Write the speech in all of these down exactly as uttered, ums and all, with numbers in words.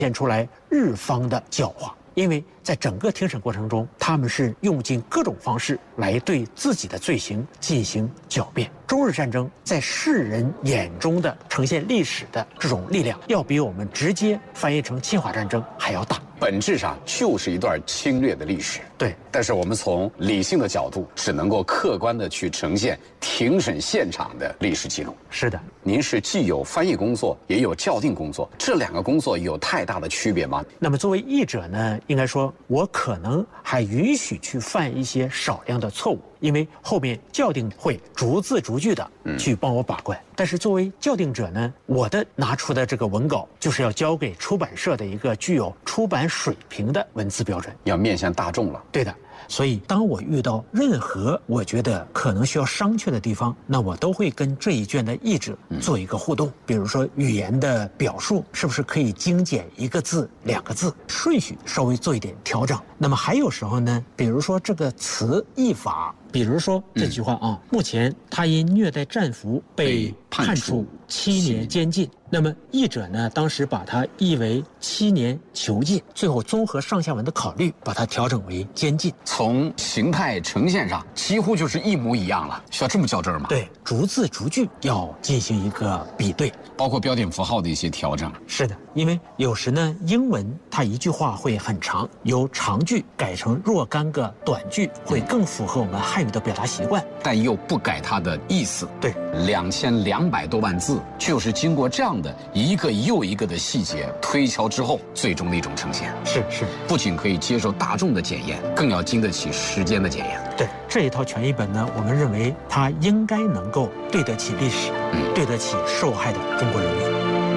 现出来日方的狡猾。因为在整个庭审过程中，他们是用尽各种方式来对自己的罪行进行狡辩。中日战争在世人眼中的呈现历史的这种力量，要比我们直接翻译成侵华战争还要大。 本质上就是一段侵略的历史。 对， 但是我们从理性的角度，只能够客观的去呈现庭审现场的历史记录。 是的， 您是既有翻译工作，也有校订工作，这两个工作有太大的区别吗？ 那么作为译者呢，应该说我可能还允许去犯一些少量的错误，因为后面校订会逐字逐句的去帮我把关。嗯、但是作为校订者呢，我的拿出的这个文稿就是要交给出版社的一个具有出版水平的文字标准， 要面向大众了。 对的。所以当我遇到任何我觉得可能需要商榷的地方，那我都会跟这一卷的译者做一个互动。比如说语言的表述是不是可以精简一个字两个字，顺序稍微做一点调整。那么还有时候呢，比如说这个词译法，比如说这句话啊，嗯、目前他因虐待战俘被判处七年监禁。那么译者呢，当时把它译为七年囚禁，最后综合上下文的考虑，把它调整为监禁。 从形态呈现上几乎就是一模一样了，需要这么较真吗？ 对，逐字逐句要进行一个比对， 包括标点符号的一些调整。 是的，因为有时呢，英文它一句话会很长，由长句改成若干个短句，会更符合我们汉语的表达习惯， 但又不改它的意思。 对， 两千两百多万字，就是经过这样的一个又一个的细节推敲之后，最终的一种呈现。 是是， 不仅可以接受大众的检验，更要经得起时间的检验。 对，这一套全译本呢，我们认为它应该能够对得起历史，嗯、对得起受害的中国人民。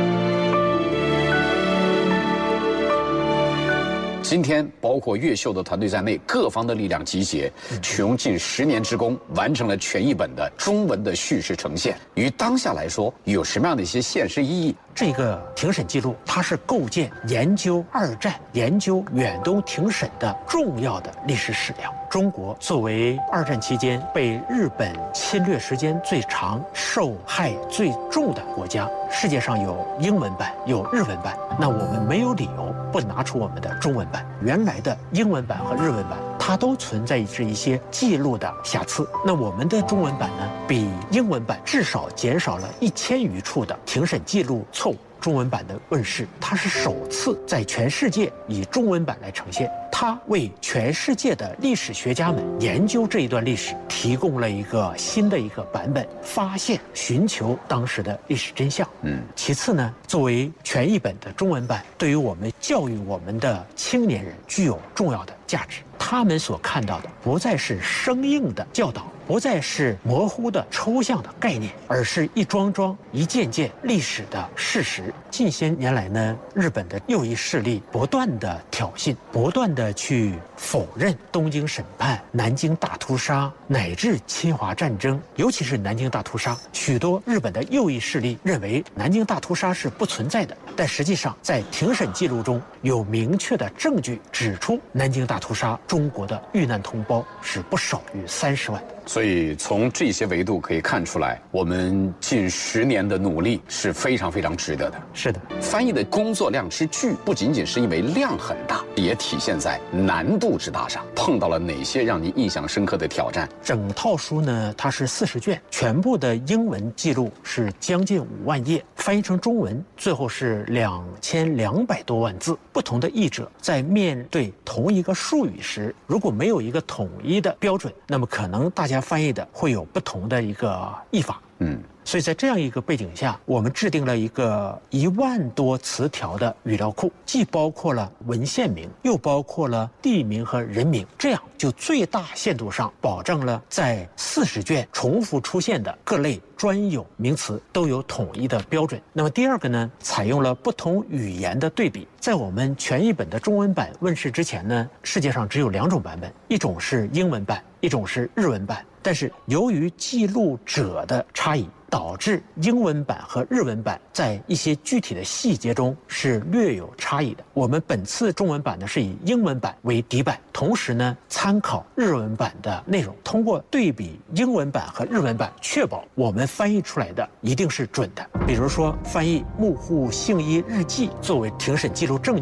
今天，包括越秀的团队在内，各方的力量集结，取用近十年之功，完成了全译本的中文的叙事呈现。于当下来说，有什么样的一些现实意义？ 这个庭审记录，它是构建研究二战、研究远东庭审的重要的历史史料。中国作为二战期间被日本侵略时间最长、受害最重的国家，世界上有英文版，有日文版，那我们没有理由不拿出我们的中文版。原来的英文版和日文版，它都存在着一些记录的瑕疵。那我们的中文版呢，比英文版至少减少了一千余处的庭审记录错误。中文版的问世，它是首次在全世界以中文版来呈现，它为全世界的历史学家们研究这一段历史提供了一个新的一个版本，发现、寻求当时的历史真相。嗯，其次呢，作为全译本的中文版，对于我们教育我们的青年人具有重要的价值。他们所看到的不再是生硬的教导，不再是模糊的抽象的概念，而是一桩桩、一件件历史的事实。近些年来呢，日本的右翼势力不断的挑衅，不断的去否认东京审判、南京大屠杀乃至侵华战争，尤其是南京大屠杀。许多日本的右翼势力认为南京大屠杀是不存在的，但实际上在庭审记录中有明确的证据指出，南京大屠杀中国的遇难同胞是不少于三十万。 所以从这些维度可以看出来，我们近十年的努力是非常非常值得的。 是的， 翻译的工作量之巨，不仅仅是因为量很大，也体现在难度之大上。碰到了哪些让您印象深刻的挑战？ 整套书呢，它是四十卷，全部的英文记录是将近五万页，翻译成中文最后是两千两百多万字。不同的译者在面对同一个术语时，如果没有一个统一的标准，那么可能大家翻译的会有不同的一个译法。嗯，所以在这样一个背景下，我们制定了一个一万多词条的语料库，既包括了文献名，又包括了地名和人名，这样就最大限度上保证了在四十卷重复出现的各类专有名词都有统一的标准。那么第二个呢，采用了不同语言的对比。在我们全译本的中文版问世之前呢，世界上只有两种版本，一种是英文版，一种是日文版。但是由于记录者的差异，导致英文版和日文版在一些具体的细节中是略有差异的。我们本次中文版呢是以英文版为底版，同时呢参考日文版的内容，通过对比英文版和日文版，确保我们翻译出来的一定是准的。比如说翻译《幕户幸一日记》作为庭审记录证据。